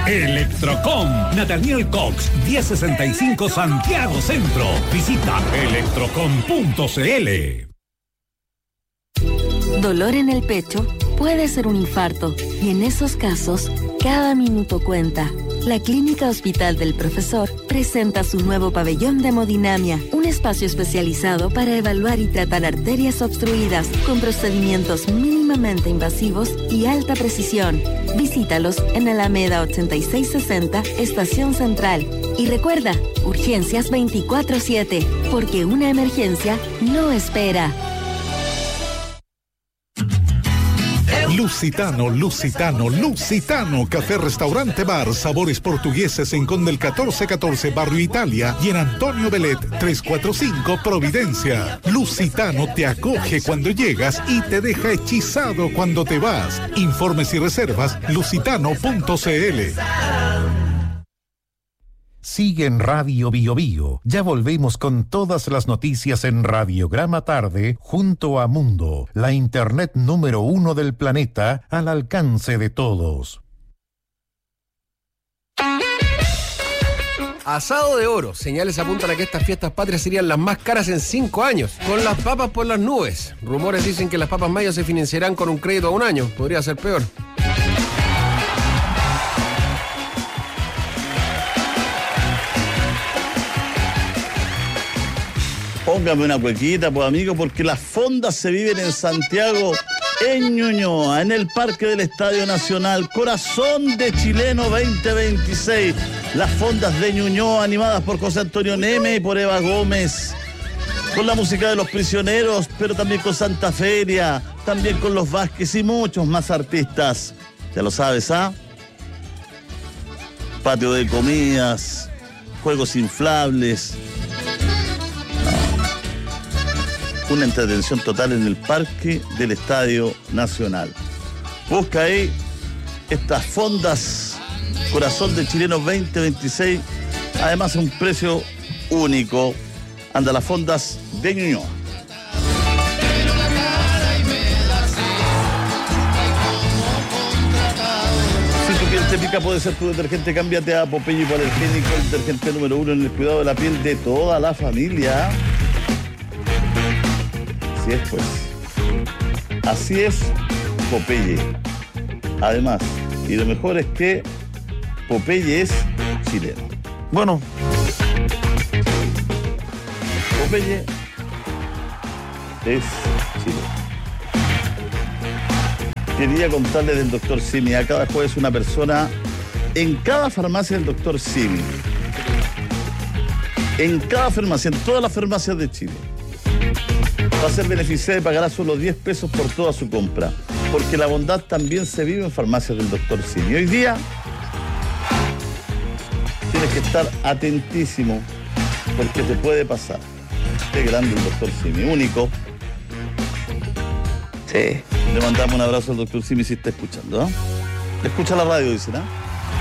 Electrocom, Nathaniel Cox, 1065 Santiago Centro. Visita electrocom.cl. Dolor en el pecho puede ser un infarto y en esos casos, cada minuto cuenta. La Clínica Hospital del Profesor presenta su nuevo pabellón de hemodinamia, un espacio especializado para evaluar y tratar arterias obstruidas con procedimientos mínimamente invasivos y alta precisión. Visítalos en Alameda 8660, Estación Central. Y recuerda, urgencias 24/7, porque una emergencia no espera. Lusitano, Café Restaurante Bar, sabores portugueses en Conde el 1414, Barrio Italia, y en Antonio Belet 345, Providencia. Lusitano te acoge cuando llegas y te deja hechizado cuando te vas. Informes y reservas, lusitano.cl. Sigue en Radio Bio Bio. Ya volvemos con todas las noticias en Radiograma Tarde, junto a Mundo, la internet número 1 del planeta, al alcance de todos. Asado de oro. Señales apuntan a que estas fiestas patrias serían las más caras en 5 años. Con las papas por las nubes. Rumores dicen que las papas mayas se financiarán con un crédito a 1 año. Podría ser peor. Póngame una cuequita, pues amigo, porque las fondas se viven en Santiago, en Ñuñoa, en el Parque del Estadio Nacional, Corazón de Chileno 2026. Las fondas de Ñuñoa, animadas por José Antonio Neme y por Eva Gómez, con la música de Los Prisioneros, pero también con Santa Feria, también con Los Vázquez y muchos más artistas. Ya lo sabes, ¿ah? Patio de comidas, juegos inflables. Una entretención total en el Parque del Estadio Nacional. Busca ahí estas fondas Corazón de Chileno 2026. Además, un precio único. Anda las fondas de Ñuñoa. Si tu piel te pica, puede ser tu detergente. Cámbiate a Popeye Hipoalergénico, el detergente número 1 en el cuidado de la piel de toda la familia. Así es, pues. Así es, Popeye. Además, y lo mejor es que Popeye es chileno. Bueno, Popeye es chileno. Quería contarles del Dr. Simi. A cada jueves una persona en cada farmacia del Dr. Simi. En cada farmacia, en todas las farmacias de Chile. Va a ser beneficiario y pagará solo 10 pesos por toda su compra. Porque la bondad también se vive en farmacias del Dr. Simi. Hoy día tienes que estar atentísimo porque te puede pasar. Qué grande el Dr. Simi, único. Sí. Le mandamos un abrazo al Dr. Simi si está escuchando, ¿eh? Escucha la radio, dicen, ¿ah?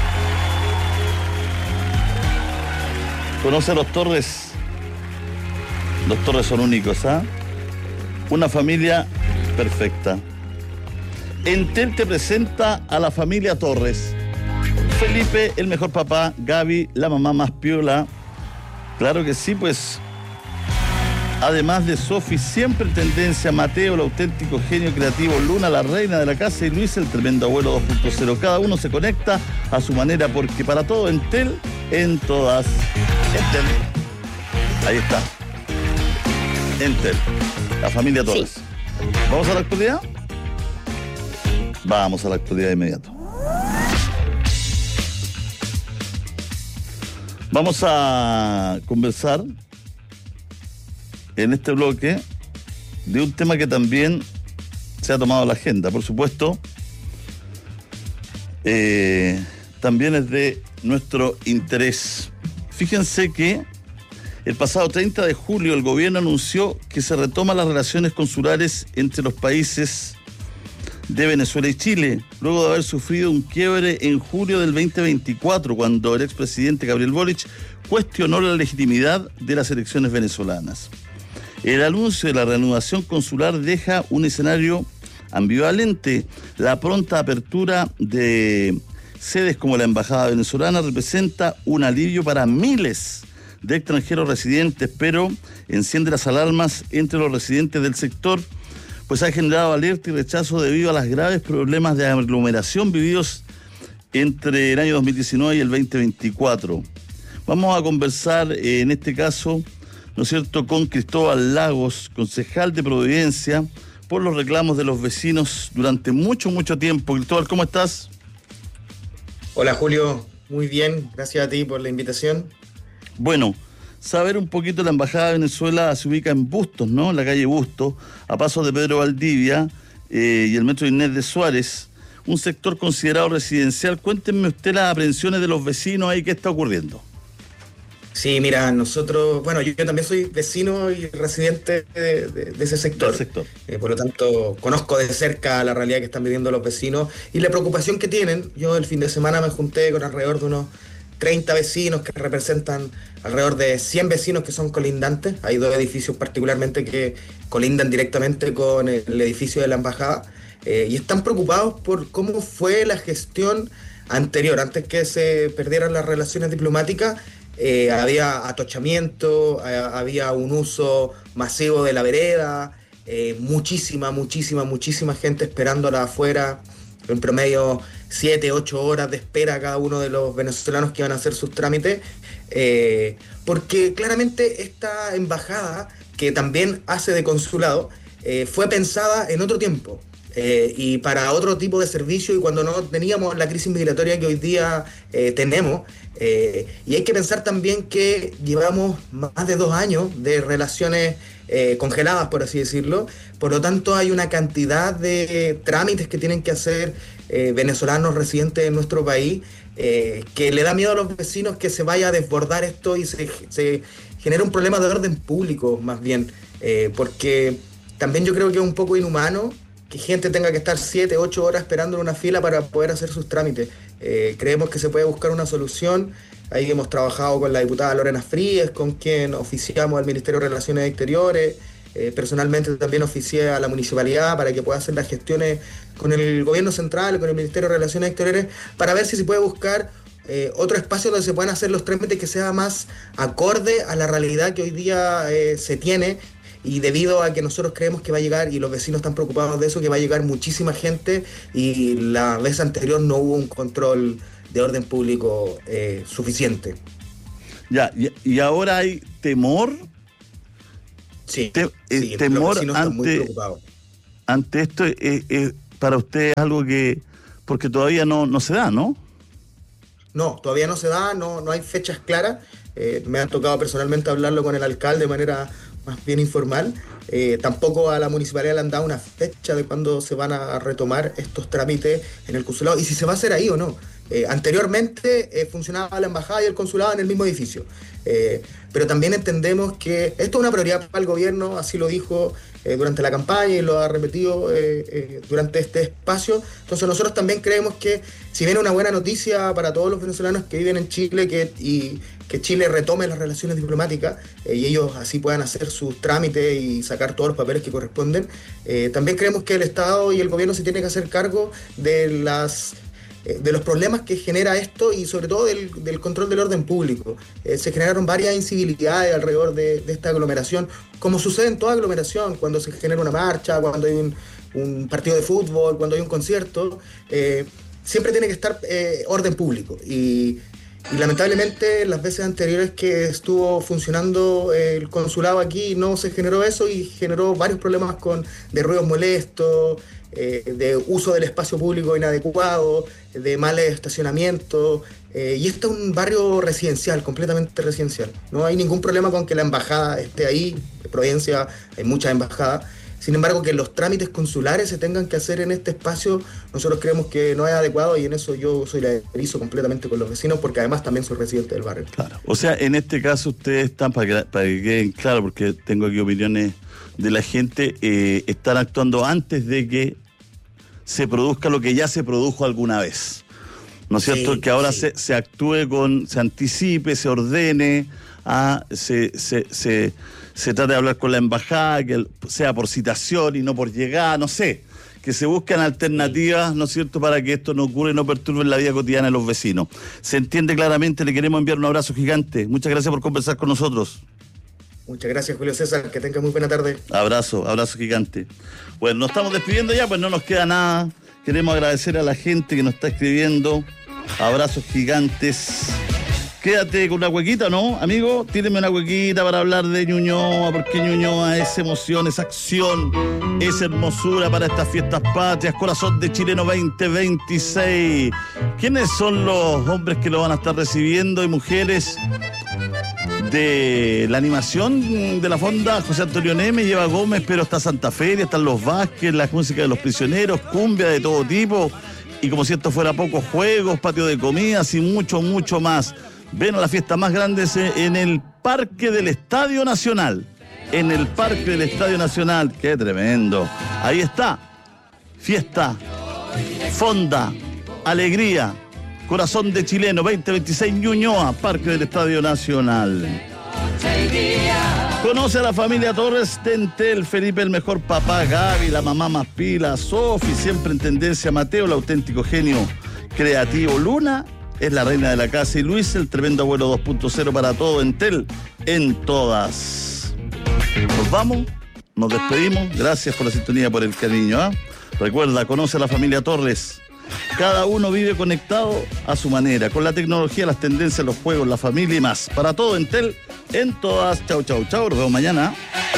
¿Conoce a los Torres? Los Torres son únicos, ¿ah? Una familia perfecta. Entel te presenta a la familia Torres. Felipe, el mejor papá. Gaby, la mamá más piola. Claro que sí, pues. Además de Sofi, siempre en tendencia. Mateo, el auténtico genio creativo. Luna, la reina de la casa. Y Luis, el tremendo abuelo 2.0. Cada uno se conecta a su manera porque para todo Entel, en todas. Entel. Ahí está. Entel. La familia Torres. Sí. ¿Vamos a la actualidad? Vamos a la actualidad de inmediato. Vamos a conversar en este bloque de un tema que también se ha tomado la agenda, por supuesto. También es de nuestro interés. Fíjense que el pasado 30 de julio el gobierno anunció que se retoman las relaciones consulares entre los países de Venezuela y Chile, luego de haber sufrido un quiebre en julio del 2024, cuando el expresidente Gabriel Boric cuestionó la legitimidad de las elecciones venezolanas. El anuncio de la reanudación consular deja un escenario ambivalente. La pronta apertura de sedes como la Embajada Venezolana representa un alivio para miles de extranjeros residentes, pero enciende las alarmas entre los residentes del sector, pues ha generado alerta y rechazo debido a los graves problemas de aglomeración vividos entre el año 2019 y el 2024. Vamos a conversar en este caso, ¿no es cierto?, con Cristóbal Lagos, concejal de Providencia, por los reclamos de los vecinos durante mucho tiempo. Cristóbal, ¿cómo estás? Hola Julio, muy bien, gracias a ti por la invitación. Bueno, saber un poquito, la Embajada de Venezuela se ubica en Bustos, ¿no? En la calle Bustos, a pasos de Pedro Valdivia y el metro Inés de Suárez, un sector considerado residencial. Cuéntenme usted las aprehensiones de los vecinos ahí, ¿qué está ocurriendo? Sí, mira, nosotros, bueno, yo también soy vecino y residente de ese sector. Por lo tanto, conozco de cerca la realidad que están viviendo los vecinos y la preocupación que tienen. Yo el fin de semana me junté con alrededor de unos 30 vecinos que representan alrededor de 100 vecinos que son colindantes. Hay 2 edificios particularmente que colindan directamente con el edificio de la embajada y están preocupados por cómo fue la gestión anterior, antes que se perdieran las relaciones diplomáticas. Había atochamiento, había un uso masivo de la vereda, muchísima gente esperándola afuera, en promedio 7-8 horas de espera cada uno de los venezolanos que iban a hacer sus trámites, porque claramente esta embajada, que también hace de consulado, fue pensada en otro tiempo. Y para otro tipo de servicio, y cuando no teníamos la crisis migratoria que hoy día tenemos, y hay que pensar también que llevamos más de 2 años de relaciones congeladas, por así decirlo. Por lo tanto, hay una cantidad de trámites que tienen que hacer venezolanos residentes en nuestro país, que le da miedo a los vecinos que se vaya a desbordar esto y se genera un problema de orden público, más bien, porque también yo creo que es un poco inhumano que gente tenga que estar 7-8 horas esperando en una fila para poder hacer sus trámites. Creemos que se puede buscar una solución. Ahí hemos trabajado con la diputada Lorena Fríes, con quien oficiamos al Ministerio de Relaciones Exteriores. Personalmente también oficié a la municipalidad para que pueda hacer las gestiones con el gobierno central, con el Ministerio de Relaciones Exteriores, para ver si se puede buscar otro espacio donde se puedan hacer los trámites que sea más acorde a la realidad que hoy día se tiene. Y debido a que nosotros creemos que va a llegar, y los vecinos están preocupados de eso, que va a llegar muchísima gente, y la vez anterior no hubo un control de orden público suficiente. Ya, y ahora hay temor. Sí, temor los vecinos están muy preocupados. Ante esto, para usted es algo que, porque todavía no se da, ¿no? No, todavía no se da, no hay fechas claras. Me ha tocado personalmente hablarlo con el alcalde de manera más bien informal. Tampoco a la municipalidad le han dado una fecha de cuándo se van a retomar estos trámites en el consulado y si se va a hacer ahí o no. Anteriormente funcionaba la embajada y el consulado en el mismo edificio, pero también entendemos que esto es una prioridad para el gobierno, así lo dijo durante la campaña y lo ha repetido durante este espacio. Entonces nosotros también creemos que si viene una buena noticia para todos los venezolanos que viven en Chile, que Chile retome las relaciones diplomáticas y ellos así puedan hacer sus trámites y sacar todos los papeles que corresponden, también creemos que el Estado y el gobierno se tienen que hacer cargo de los problemas que genera esto y sobre todo del control del orden público. Se generaron varias incivilidades alrededor de esta aglomeración, como sucede en toda aglomeración, cuando se genera una marcha, cuando hay un partido de fútbol, cuando hay un concierto, siempre tiene que estar orden público. Y lamentablemente las veces anteriores que estuvo funcionando el consulado aquí no se generó eso y generó varios problemas de ruidos molestos, de uso del espacio público inadecuado, de mal estacionamiento, y esto es un barrio residencial, completamente residencial. No hay ningún problema con que la embajada esté ahí, en Providencia hay muchas embajadas. Sin embargo, que los trámites consulares se tengan que hacer en este espacio, nosotros creemos que no es adecuado y en eso yo solidarizo completamente con los vecinos porque además también soy residente del barrio. Claro. O sea, en este caso ustedes están, para que queden claro, porque tengo aquí opiniones de la gente, están actuando antes de que se produzca lo que ya se produjo alguna vez. ¿No es cierto? Sí, que ahora sí. se actúe se anticipe, se ordene, se trata de hablar con la embajada, que sea por citación y no por llegada, no sé, que se busquen alternativas, ¿no es cierto?, para que esto no ocurra y no perturbe la vida cotidiana de los vecinos. Se entiende claramente, le queremos enviar un abrazo gigante. Muchas gracias por conversar con nosotros. Muchas gracias, Julio César, que tenga muy buena tarde. Abrazo gigante. Bueno, nos estamos despidiendo ya, pues no nos queda nada. Queremos agradecer a la gente que nos está escribiendo. Abrazos gigantes. Quédate con una huequita, ¿no, amigo? Tíreme una huequita para hablar de Ñuñoa, porque Ñuñoa es emoción, es acción, es hermosura para estas fiestas patrias, Corazón de Chileno 2026. ¿Quiénes son los hombres que lo van a estar recibiendo y mujeres? De la animación de la fonda José Antonio Neme, Eva Gómez, pero está Santa Feria, están los Vázquez, la música de los prisioneros, cumbia de todo tipo, y como si esto fuera poco, juegos, patio de comidas y mucho, mucho más. Ven a la fiesta más grande en el Parque del Estadio Nacional. En el Parque del Estadio Nacional. ¡Qué tremendo! Ahí está. Fiesta, fonda, alegría, Corazón de Chileno 2026 Ñuñoa, Parque del Estadio Nacional. Conoce a la familia Torres de Entel, Felipe el mejor papá, Gaby, la mamá más pila, Sofi, siempre en tendencia, Mateo, el auténtico genio creativo, Luna es la reina de la casa y Luis, el tremendo abuelo 2.0 para todo Entel, en todas. Nos vamos, nos despedimos, gracias por la sintonía, por el cariño, ¿eh? Recuerda, conoce a la familia Torres. Cada uno vive conectado a su manera, con la tecnología, las tendencias, los juegos, la familia y más. Para todo Entel, en todas. Chau, chau, chau. Nos vemos mañana.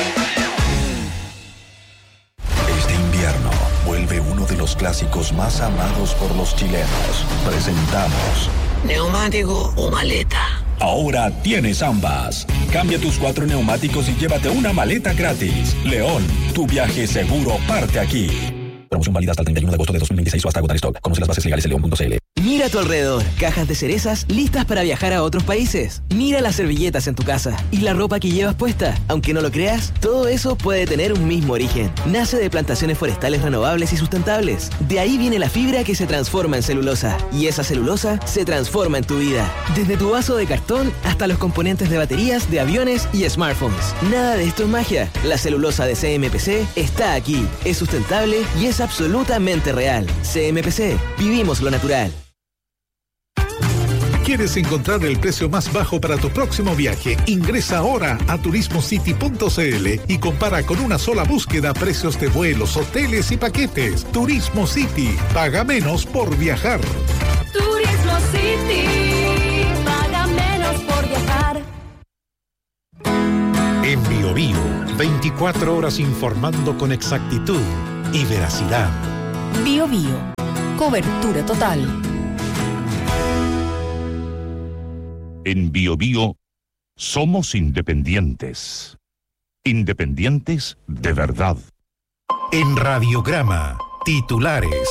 Este invierno vuelve uno de los clásicos más amados por los chilenos. Presentamos ¿neumático o maleta? Ahora tienes ambas. Cambia tus 4 neumáticos y llévate una maleta gratis. León, tu viaje seguro parte aquí. Promoción válida hasta el 31 de agosto de 2026 o hasta agotar stock. Conoce las bases legales en leon.cl. Mira a tu alrededor, cajas de cerezas listas para viajar a otros países. Mira las servilletas en tu casa y la ropa que llevas puesta. Aunque no lo creas, todo eso puede tener un mismo origen. Nace de plantaciones forestales renovables y sustentables. De ahí viene la fibra que se transforma en celulosa. Y esa celulosa se transforma en tu vida. Desde tu vaso de cartón hasta los componentes de baterías, de aviones y smartphones. Nada de esto es magia. La celulosa de CMPC está aquí. Es sustentable y es absolutamente real. CMPC. Vivimos lo natural. ¿Quieres encontrar el precio más bajo para tu próximo viaje? Ingresa ahora a turismocity.cl y compara con una sola búsqueda precios de vuelos, hoteles y paquetes. Turismo City. Paga menos por viajar. Turismo City. Paga menos por viajar. En BioBio, 24 horas informando con exactitud y veracidad. BioBio. Cobertura total. En BioBio somos independientes. Independientes de verdad. En Radiograma, titulares.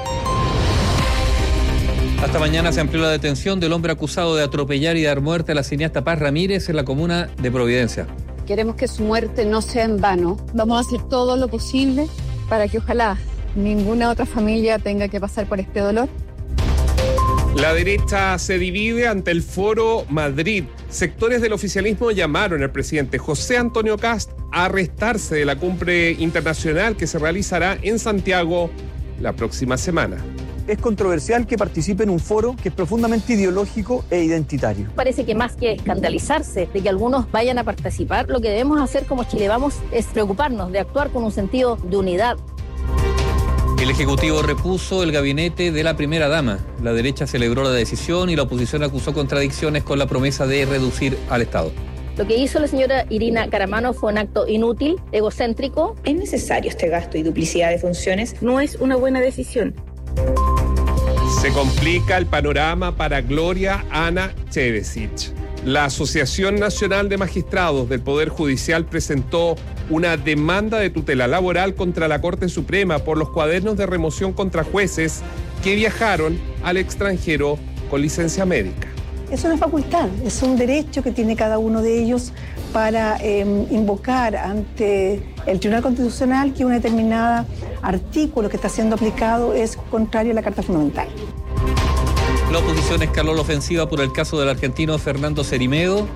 Hasta mañana se amplió la detención del hombre acusado de atropellar y dar muerte a la cineasta Paz Ramírez en la comuna de Providencia. Queremos que su muerte no sea en vano. Vamos a hacer todo lo posible para que ojalá ninguna otra familia tenga que pasar por este dolor. La derecha se divide ante el Foro Madrid. Sectores del oficialismo llamaron al presidente José Antonio Kast a restarse de la cumbre internacional que se realizará en Santiago la próxima semana. Es controversial que participe en un foro que es profundamente ideológico e identitario. Parece que más que escandalizarse de que algunos vayan a participar, lo que debemos hacer como Chile Vamos es preocuparnos de actuar con un sentido de unidad. El Ejecutivo repuso el gabinete de la primera dama. La derecha celebró la decisión y la oposición acusó contradicciones con la promesa de reducir al Estado. Lo que hizo la señora Irina Caramano fue un acto inútil, egocéntrico. ¿Es necesario este gasto y duplicidad de funciones? No es una buena decisión. Se complica el panorama para Gloria Ana Chevesic. La Asociación Nacional de Magistrados del Poder Judicial presentó una demanda de tutela laboral contra la Corte Suprema por los cuadernos de remoción contra jueces que viajaron al extranjero con licencia médica. Es una facultad, es un derecho que tiene cada uno de ellos para invocar ante el Tribunal Constitucional que un determinado artículo que está siendo aplicado es contrario a la Carta Fundamental. La oposición escaló la ofensiva por el caso del argentino Fernando Cerimedo.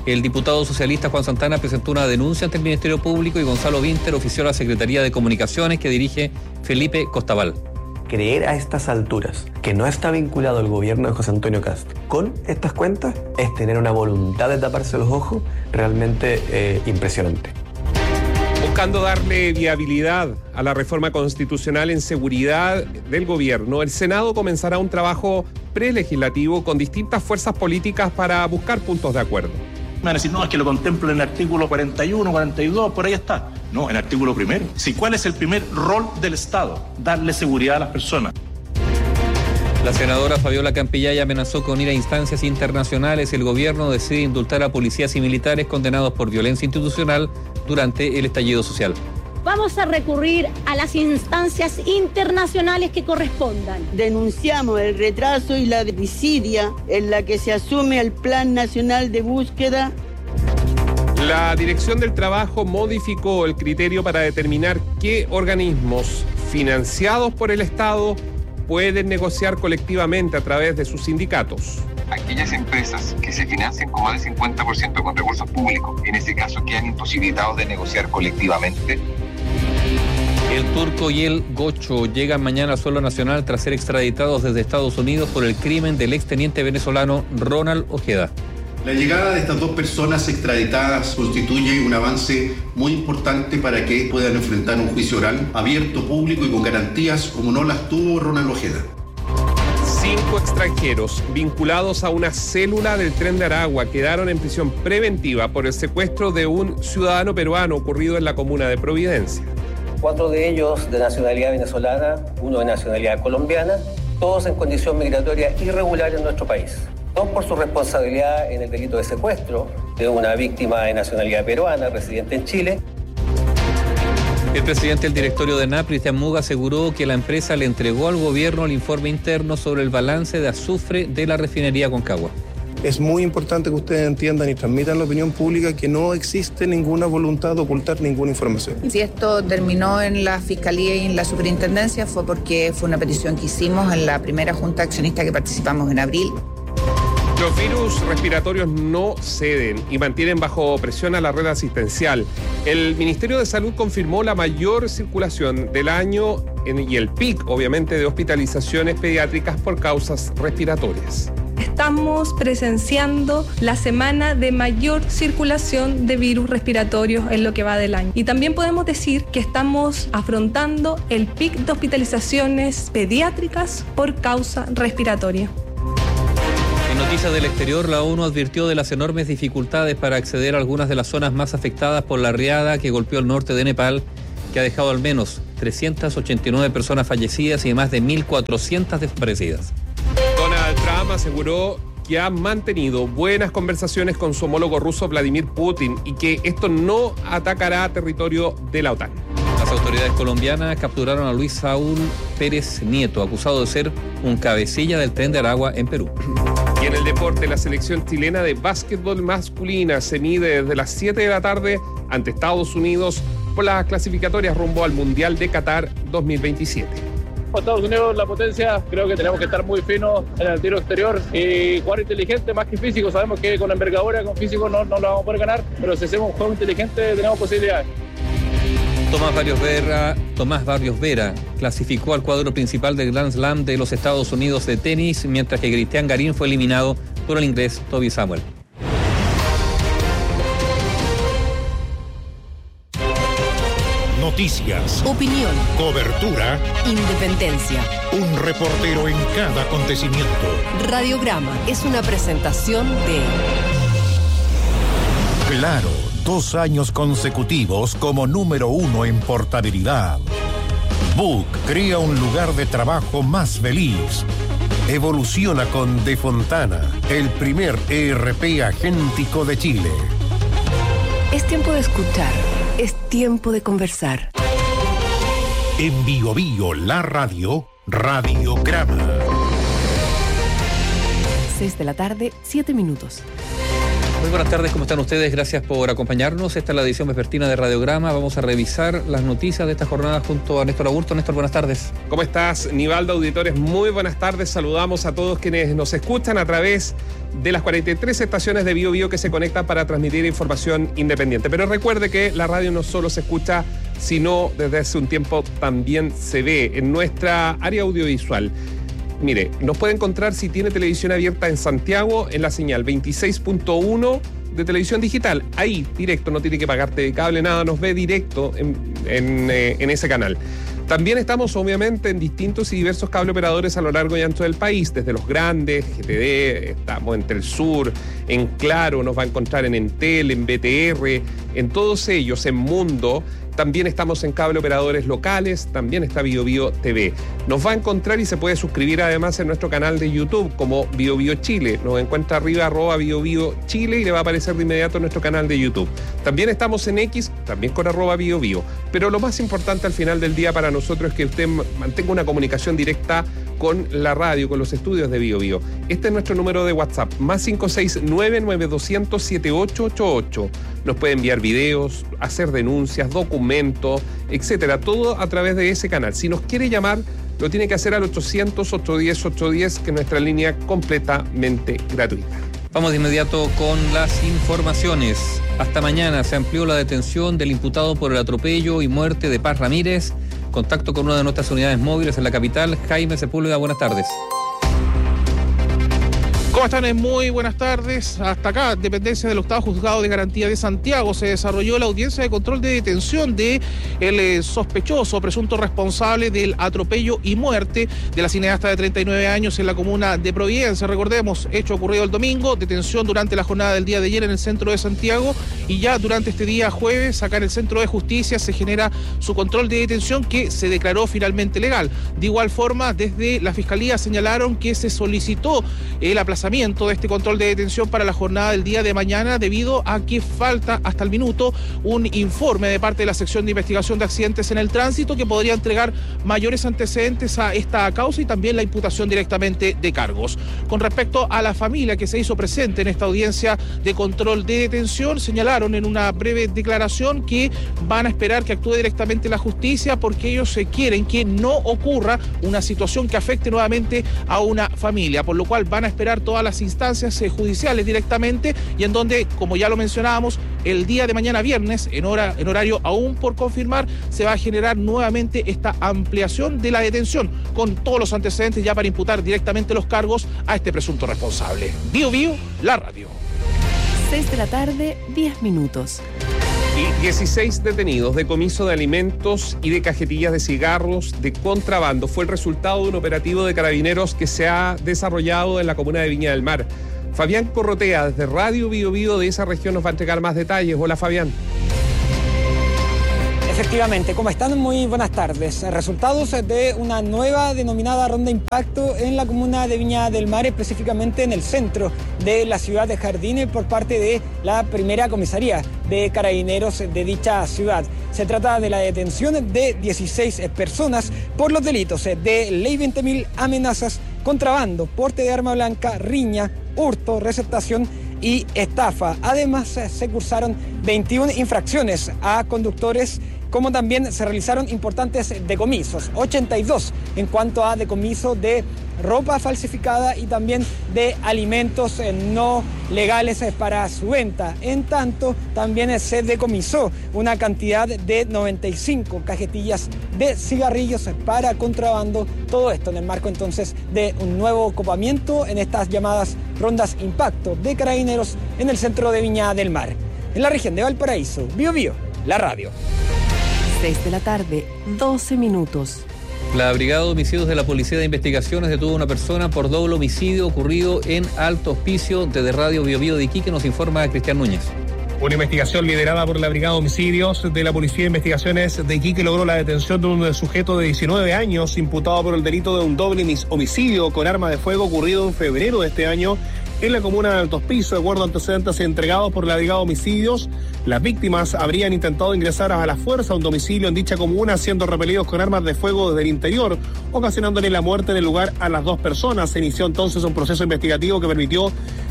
El diputado socialista Juan Santana presentó una denuncia ante el Ministerio Público y Gonzalo Vinter ofició a la Secretaría de Comunicaciones que dirige Felipe Costaval. Creer a estas alturas que no está vinculado el gobierno de José Antonio Kast con estas cuentas es tener una voluntad de taparse los ojos realmente impresionante. Buscando darle viabilidad a la reforma constitucional en seguridad del gobierno, el Senado comenzará un trabajo prelegislativo con distintas fuerzas políticas para buscar puntos de acuerdo. Me van a decir, no, es que lo contemplo en el artículo 41, 42, por ahí está. No, en el artículo primero. Sí, ¿cuál es el primer rol del Estado? Darle seguridad a las personas. La senadora Fabiola Campillay amenazó con ir a instancias internacionales. El gobierno decide indultar a policías y militares condenados por violencia institucional durante el estallido social. Vamos a recurrir a las instancias internacionales que correspondan. Denunciamos el retraso y la desidia en la que se asume el Plan Nacional de Búsqueda. La Dirección del Trabajo modificó el criterio para determinar qué organismos financiados por el Estado pueden negociar colectivamente a través de sus sindicatos. Aquellas empresas que se financian con más del 50% con recursos públicos, en ese caso quedan imposibilitados de negociar colectivamente. El turco y el gocho llegan mañana al suelo nacional tras ser extraditados desde Estados Unidos por el crimen del exteniente venezolano Ronald Ojeda. La llegada de estas dos personas extraditadas constituye un avance muy importante para que puedan enfrentar un juicio oral abierto, público y con garantías como no las tuvo Ronald Ojeda. 5 extranjeros vinculados a una célula del Tren de Aragua quedaron en prisión preventiva por el secuestro de un ciudadano peruano ocurrido en la comuna de Providencia. 4 de ellos de nacionalidad venezolana, 1 de nacionalidad colombiana, todos en condición migratoria irregular en nuestro país. 2 por su responsabilidad en el delito de secuestro de una víctima de nacionalidad peruana residente en Chile. El presidente del directorio de ENAP, Cristian Muga, aseguró que la empresa le entregó al gobierno el informe interno sobre el balance de azufre de la refinería Concagua. Es muy importante que ustedes entiendan y transmitan a la opinión pública que no existe ninguna voluntad de ocultar ninguna información. Si esto terminó en la Fiscalía y en la Superintendencia fue porque fue una petición que hicimos en la primera junta accionista que participamos en abril. Los virus respiratorios no ceden y mantienen bajo presión a la red asistencial. El Ministerio de Salud confirmó la mayor circulación del año y el pic, obviamente, de hospitalizaciones pediátricas por causas respiratorias. Estamos presenciando la semana de mayor circulación de virus respiratorios en lo que va del año. Y también podemos decir que estamos afrontando el pic de hospitalizaciones pediátricas por causa respiratoria. En noticias del exterior, la ONU advirtió de las enormes dificultades para acceder a algunas de las zonas más afectadas por la riada que golpeó el norte de Nepal, que ha dejado al menos 389 personas fallecidas y más de 1.400 desaparecidas. Donald Trump aseguró que ha mantenido buenas conversaciones con su homólogo ruso Vladimir Putin y que esto no atacará territorio de la OTAN. Las autoridades colombianas capturaron a Luis Saúl Pérez Nieto, acusado de ser un cabecilla del Tren de Aragua en Perú. Y en el deporte, la selección chilena de básquetbol masculina se mide desde las 7 de la tarde ante Estados Unidos por las clasificatorias rumbo al Mundial de Qatar 2027. Estados Unidos, la potencia, creo que tenemos que estar muy finos en el tiro exterior y jugar inteligente más que físico. Sabemos que con envergadura, con físico no lo vamos a poder ganar, pero si hacemos un juego inteligente tenemos posibilidades. Tomás Barrios Vera clasificó al cuadro principal del Grand Slam de los Estados Unidos de tenis, mientras que Cristian Garín fue eliminado por el inglés Toby Samuel. Noticias, opinión, cobertura, independencia. Un reportero en cada acontecimiento. Radiograma es una presentación de Claro, 2 años consecutivos como número 1 en portabilidad. Book crea un lugar de trabajo más feliz. Evoluciona con De Fontana, el primer ERP agéntico de Chile. Es tiempo de escuchar. Es tiempo de conversar. En Bio Bio, la radio, Radiograma. 6 de la tarde, 7 minutos. Muy buenas tardes, ¿cómo están ustedes? Gracias por acompañarnos. Esta es la edición vespertina de Radiograma. Vamos a revisar las noticias de esta jornada junto a Néstor Augusto. Néstor, buenas tardes. ¿Cómo estás, Nivaldo, auditores? Muy buenas tardes. Saludamos a todos quienes nos escuchan a través de las 43 estaciones de Bío Bío que se conectan para transmitir información independiente. Pero recuerde que la radio no solo se escucha, sino desde hace un tiempo también se ve en nuestra área audiovisual. Mire, nos puede encontrar si tiene televisión abierta en Santiago en la señal 26.1 de televisión digital. Ahí, directo, no tiene que pagarte de cable, nada, nos ve directo en ese canal. También estamos obviamente en distintos y diversos cable operadores a lo largo y ancho del país, desde los grandes, GTD, estamos en Telsur, en Claro, nos va a encontrar en Entel, en BTR, en todos ellos, en Mundo. También estamos en cable operadores locales, también está Bío Bío TV. Nos va a encontrar y se puede suscribir además en nuestro canal de YouTube como Bío Bío Chile. Nos encuentra arriba @Bío Bío Chile y le va a aparecer de inmediato nuestro canal de YouTube. También estamos en X, también con @Bío Bío. Pero lo más importante al final del día para nosotros es que usted mantenga una comunicación directa con la radio, con los estudios de Bío Bío. Este es nuestro número de WhatsApp, +569-9200-7888. Nos puede enviar videos, hacer denuncias, documentos, etcétera, todo a través de ese canal. Si nos quiere llamar, lo tiene que hacer al 800-810-810, que es nuestra línea completamente gratuita. Vamos de inmediato con las informaciones. Hasta mañana se amplió la detención del imputado por el atropello y muerte de Paz Ramírez. Contacto con una de nuestras unidades móviles en la capital, Jaime Sepúlveda, buenas tardes. ¿Cómo están? Muy buenas tardes. Hasta acá, dependencia del octavo juzgado de garantía de Santiago, se desarrolló la audiencia de control de detención de el sospechoso, presunto responsable del atropello y muerte de la cineasta de 39 años en la comuna de Providencia. Recordemos, hecho ocurrido el domingo, detención durante la jornada del día de ayer en el centro de Santiago, y ya durante este día jueves, acá en el centro de justicia, se genera su control de detención que se declaró finalmente legal. De igual forma, desde la Fiscalía señalaron que se solicitó el aplazamiento de este control de detención para la jornada del día de mañana debido a que falta hasta el minuto un informe de parte de la sección de investigación de accidentes en el tránsito que podría entregar mayores antecedentes a esta causa y también la imputación directamente de cargos. Con respecto a la familia que se hizo presente en esta audiencia de control de detención, señalaron en una breve declaración que van a esperar que actúe directamente la justicia porque ellos quieren que no ocurra una situación que afecte nuevamente a una familia, por lo cual van a esperar todas las instancias judiciales directamente, y en donde, como ya lo mencionábamos, el día de mañana viernes, en horario aún por confirmar, se va a generar nuevamente esta ampliación de la detención, con todos los antecedentes ya para imputar directamente los cargos a este presunto responsable. Bío Bío, la radio. 6 de la tarde, 10 minutos. Y 16 detenidos, decomiso de alimentos y de cajetillas de cigarros de contrabando. Fue el resultado de un operativo de carabineros que se ha desarrollado en la comuna de Viña del Mar. Fabián Corrotea, desde Radio Bío Bío de esa región, nos va a entregar más detalles. Hola, Fabián. Efectivamente, ¿cómo están? Muy buenas tardes. Resultados de una nueva denominada ronda impacto en la comuna de Viña del Mar, específicamente en el centro de la ciudad de Jardines, por parte de la primera comisaría de carabineros de dicha ciudad. Se trata de la detención de 16 personas por los delitos de ley 20.000, amenazas, contrabando, porte de arma blanca, riña, hurto, receptación y estafa. Además, se cursaron 21 infracciones a conductores, como también se realizaron importantes decomisos, 82 en cuanto a decomiso de ropa falsificada y también de alimentos no legales para su venta. En tanto, también se decomisó una cantidad de 95 cajetillas de cigarrillos para contrabando. Todo esto en el marco entonces de un nuevo copamiento en estas llamadas rondas impacto de carabineros en el centro de Viña del Mar. En la región de Valparaíso, Bío Bío, la radio. 6 de la tarde, 12 minutos. La Brigada de Homicidios de la Policía de Investigaciones detuvo a una persona por doble homicidio ocurrido en Alto Hospicio. Desde Radio Bío Bío de Iquique nos informa Cristian Núñez. Una investigación liderada por la Brigada de Homicidios de la Policía de Investigaciones de Iquique logró la detención de un sujeto de 19 años imputado por el delito de un doble homicidio con arma de fuego ocurrido en febrero de este año en la comuna de Alto Hospicio. De acuerdo a antecedentes entregados por la Brigada de Homicidios, las víctimas habrían intentado ingresar a la fuerza a un domicilio en dicha comuna, siendo repelidos con armas de fuego desde el interior, ocasionándole la muerte en el lugar a las dos personas. Se inició entonces un proceso investigativo que permitió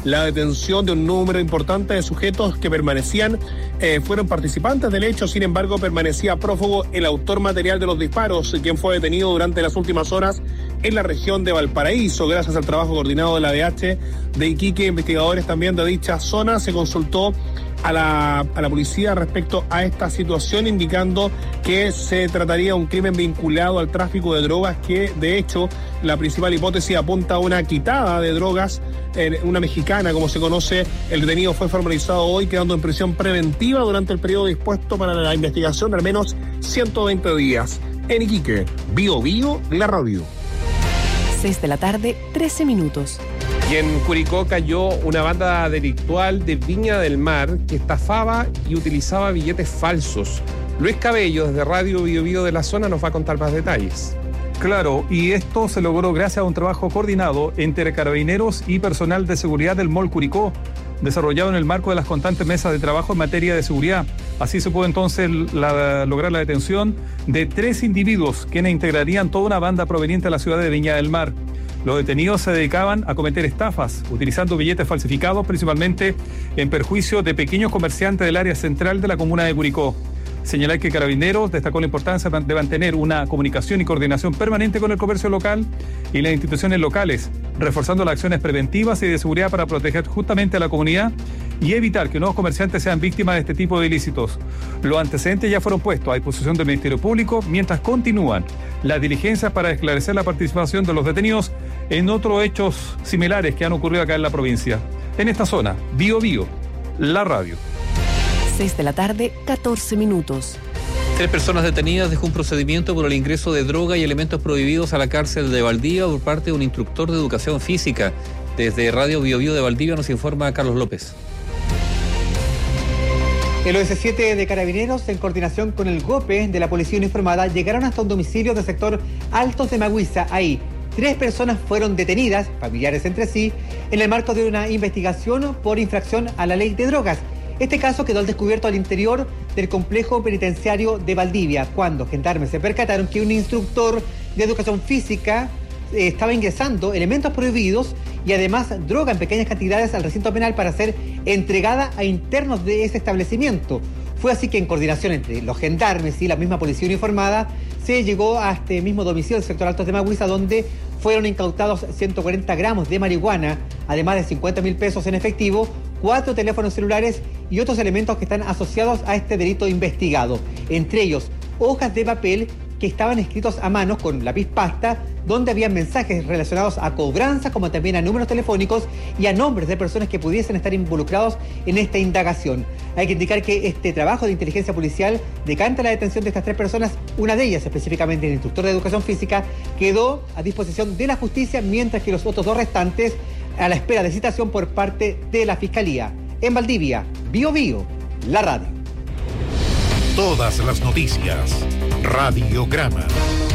la detención de un número importante de sujetos que fueron participantes del hecho. Sin embargo, permanecía prófugo el autor material de los disparos, quien fue detenido durante las últimas horas en la región de Valparaíso. Gracias al trabajo coordinado de la DH de Iquique, investigadores también de dicha zona, se consultó a la policía respecto a esta situación, indicando que se trataría de un crimen vinculado al tráfico de drogas, que de hecho la principal hipótesis apunta a una quitada de drogas, una mexicana como se conoce. El detenido fue formalizado hoy, quedando en prisión preventiva durante el periodo dispuesto para la investigación de al menos 120 días. En Iquique, Bio Bio, la radio. 6 de la tarde, 13 minutos. Y en Curicó cayó una banda delictual de Viña del Mar que estafaba y utilizaba billetes falsos. Luis Cabello, desde Radio Bio Bio de la zona, nos va a contar más detalles. Claro, y esto se logró gracias a un trabajo coordinado entre carabineros y personal de seguridad del MOL Curicó, desarrollado en el marco de las constantes mesas de trabajo en materia de seguridad. Así se pudo entonces lograr la detención de 3 individuos quienes integrarían toda una banda proveniente de la ciudad de Viña del Mar. Los detenidos se dedicaban a cometer estafas, utilizando billetes falsificados, principalmente en perjuicio de pequeños comerciantes del área central de la comuna de Curicó. Señalar que Carabineros destacó la importancia de mantener una comunicación y coordinación permanente con el comercio local y las instituciones locales, reforzando las acciones preventivas y de seguridad para proteger justamente a la comunidad y evitar que nuevos comerciantes sean víctimas de este tipo de ilícitos. Los antecedentes ya fueron puestos a disposición del Ministerio Público, mientras continúan las diligencias para esclarecer la participación de los detenidos en otros hechos similares que han ocurrido acá en la provincia. En esta zona, Bio Bio, la radio. 6 de la tarde, 14 minutos. 3 personas detenidas dejó un procedimiento por el ingreso de droga y elementos prohibidos a la cárcel de Valdivia por parte de un instructor de educación física. Desde Radio Bio Bio de Valdivia nos informa Carlos López. El OS7 de Carabineros, en coordinación con el GOPE de la Policía Uniformada, llegaron hasta un domicilio del sector Altos de Maguiza. Ahí, 3 personas fueron detenidas, familiares entre sí, en el marco de una investigación por infracción a la ley de drogas. Este caso quedó al descubierto al interior del complejo penitenciario de Valdivia, cuando gendarmes se percataron que un instructor de educación física estaba ingresando elementos prohibidos y además droga en pequeñas cantidades al recinto penal para ser entregada a internos de ese establecimiento. Fue así que en coordinación entre los gendarmes y la misma policía uniformada se llegó a este mismo domicilio del sector Altos de Maguiza, donde fueron incautados 140 gramos de marihuana, además de 50.000 pesos en efectivo, 4 teléfonos celulares y otros elementos que están asociados a este delito investigado. Entre ellos, hojas de papel que estaban escritos a mano con lápiz pasta, donde había mensajes relacionados a cobranzas, como también a números telefónicos y a nombres de personas que pudiesen estar involucrados en esta indagación. Hay que indicar que este trabajo de inteligencia policial decanta la detención de estas 3 personas. Una de ellas, específicamente el instructor de educación física, quedó a disposición de la justicia, mientras que los otros 2 restantes a la espera de citación por parte de la Fiscalía. En Valdivia, Bio Bio, la radio. Todas las noticias. Radiograma.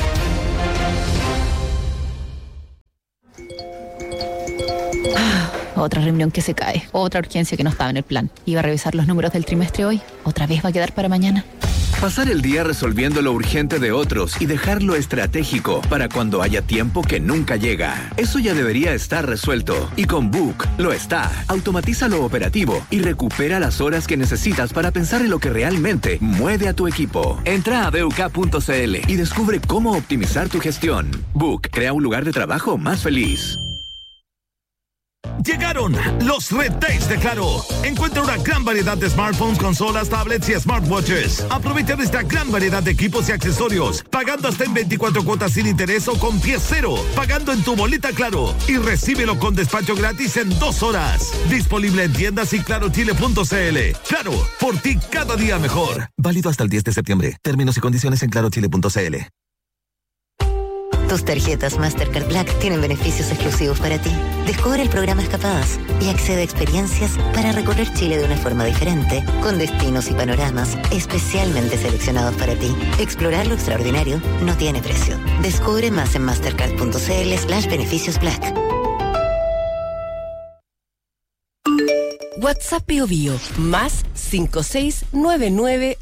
Otra reunión que se cae, otra urgencia que no estaba en el plan. Iba a revisar los números del trimestre hoy, otra vez va a quedar para mañana. Pasar el día resolviendo lo urgente de otros y dejar lo estratégico para cuando haya tiempo que nunca llega. Eso ya debería estar resuelto. Y con Book lo está. Automatiza lo operativo y recupera las horas que necesitas para pensar en lo que realmente mueve a tu equipo. Entra a BUK.cl y descubre cómo optimizar tu gestión. Book crea un lugar de trabajo más feliz. Llegaron los Red Days de Claro. Encuentra una gran variedad de smartphones, consolas, tablets y smartwatches. Aprovecha de esta gran variedad de equipos y accesorios, pagando hasta en 24 cuotas sin interés o con pie cero, pagando en tu boleta Claro, y recíbelo con despacho gratis en 2 horas. Disponible en tiendas y clarochile.cl. Claro, por ti cada día mejor. Válido hasta el 10 de septiembre. Términos y condiciones en clarochile.cl. Tus tarjetas Mastercard Black tienen beneficios exclusivos para ti. Descubre el programa Escapadas y accede a experiencias para recorrer Chile de una forma diferente, con destinos y panoramas especialmente seleccionados para ti. Explorar lo extraordinario no tiene precio. Descubre más en mastercard.cl/beneficios Black. WhatsApp Bio Bio, más